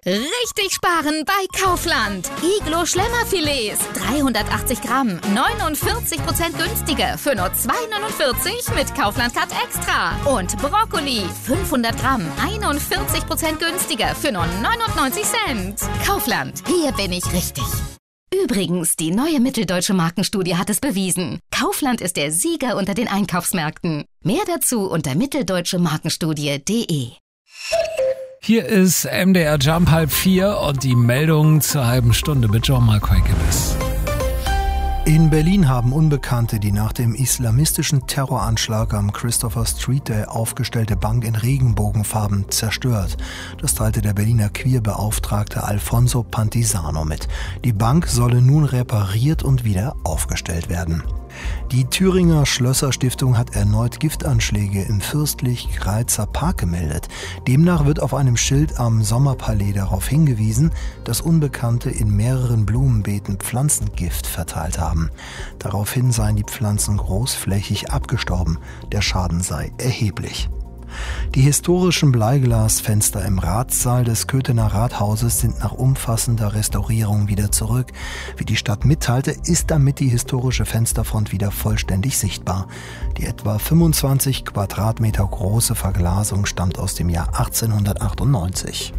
Richtig sparen bei Kaufland. Iglo Schlemmerfilets, 380 Gramm, 49% günstiger für nur 2,49 mit Kaufland Card Extra. Und Brokkoli, 500 Gramm, 41% günstiger für nur 99 Cent. Kaufland, hier bin ich richtig. Übrigens, die neue Mitteldeutsche Markenstudie hat es bewiesen. Kaufland ist der Sieger unter den Einkaufsmärkten. Mehr dazu unter mitteldeutschemarkenstudie.de. Hier ist MDR Jump 3:30 und die Meldung zur halben Stunde mit Jean-Marc Heukebis. In Berlin haben Unbekannte die nach dem islamistischen Terroranschlag am Christopher Street Day aufgestellte Bank in Regenbogenfarben zerstört. Das teilte der Berliner Queerbeauftragte Alfonso Pantisano mit. Die Bank solle nun repariert und wieder aufgestellt werden. Die Thüringer Schlösser-Stiftung hat erneut Giftanschläge im Fürstlich-Greizer Park gemeldet. Demnach wird auf einem Schild am Sommerpalais darauf hingewiesen, dass Unbekannte in mehreren Blumenbeeten Pflanzengift verteilt haben. Daraufhin seien die Pflanzen großflächig abgestorben. Der Schaden sei erheblich. Die historischen Bleiglasfenster im Ratssaal des Köthener Rathauses sind nach umfassender Restaurierung wieder zurück. Wie die Stadt mitteilte, ist damit die historische Fensterfront wieder vollständig sichtbar. Die etwa 25 Quadratmeter große Verglasung stammt aus dem Jahr 1898.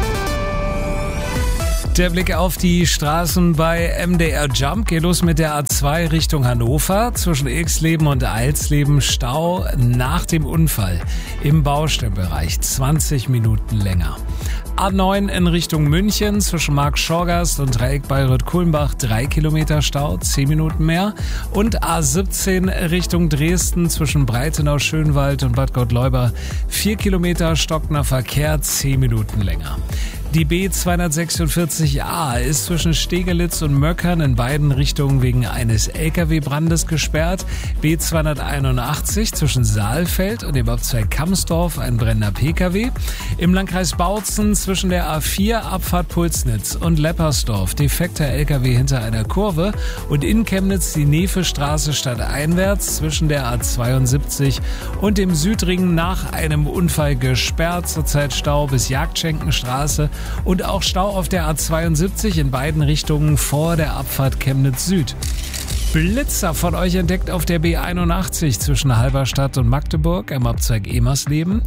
Der Blick auf die Straßen bei MDR Jump geht los mit der A2 Richtung Hannover. Zwischen Ilksleben und Eilsleben Stau nach dem Unfall im Baustellenbereich 20 Minuten länger. A9 in Richtung München zwischen Markt-Schorgast und Dreieck Bayreuth-Kulmbach 3 Kilometer Stau, 10 Minuten mehr. Und A17 Richtung Dresden zwischen Breitenau-Schönwald und Bad Gottleuba 4 Kilometer stockender Verkehr, 10 Minuten länger. Die B246a ist zwischen Stegelitz und Möckern in beiden Richtungen wegen eines Lkw-Brandes gesperrt. B281 zwischen Saalfeld und dem Abzweig Kamsdorf ein brennender Pkw. Im Landkreis Bautzen zwischen der A4 Abfahrt Pulsnitz und Leppersdorf defekter Lkw hinter einer Kurve. Und in Chemnitz die Nevestraße stadteinwärts zwischen der A72 und dem Südring nach einem Unfall gesperrt. Zurzeit Stau bis Jagdschenkenstraße. Und auch Stau auf der A72 in beiden Richtungen vor der Abfahrt Chemnitz Süd. Blitzer von euch entdeckt auf der B81 zwischen Halberstadt und Magdeburg am Abzweig Emersleben.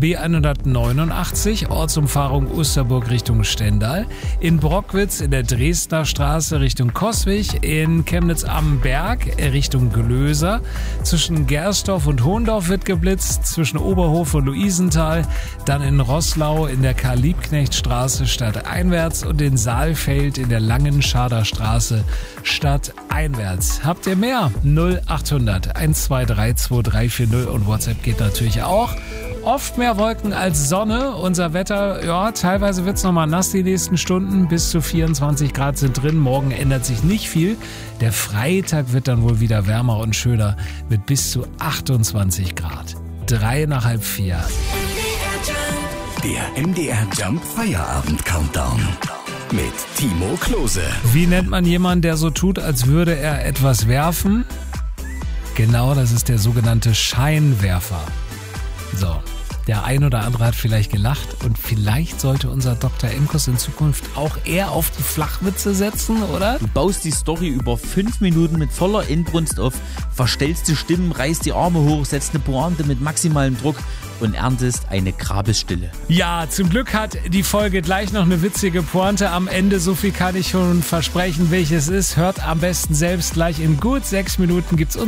B189 Ortsumfahrung Osterburg Richtung Stendal. In Brockwitz in der Dresdner Straße Richtung Coswig. In Chemnitz am Berg Richtung Glöser. Zwischen Gersdorf und Hohendorf wird geblitzt. Zwischen Oberhof und Luisenthal. Dann in Roßlau in der Karl-Liebknecht-Straße stadteinwärts und in Saalfeld in der Langen-Schader Straße stadteinwärts. Habt ihr mehr? 0800 123 2340 und WhatsApp geht natürlich auch. Oft mehr Wolken als Sonne. Unser Wetter, ja, teilweise wird es nochmal nass die nächsten Stunden. Bis zu 24 Grad sind drin. Morgen ändert sich nicht viel. Der Freitag wird dann wohl wieder wärmer und schöner mit bis zu 28 Grad. 3:30. Der MDR Jump Feierabend Countdown. Mit Timo Klose. Wie nennt man jemanden, der so tut, als würde er etwas werfen? Genau, das ist der sogenannte Scheinwerfer. So, der ein oder andere hat vielleicht gelacht und vielleicht sollte unser Dr. Imkus in Zukunft auch eher auf die Flachwitze setzen, oder? Du baust die Story über 5 Minuten mit voller Inbrunst auf, verstellst die Stimmen, reißt die Arme hoch, setzt eine Pointe mit maximalem Druck und erntest eine Grabesstille. Ja, zum Glück hat die Folge gleich noch eine witzige Pointe am Ende. So viel kann ich schon versprechen, welches ist. Hört am besten selbst gleich in gut 6 Minuten gibt's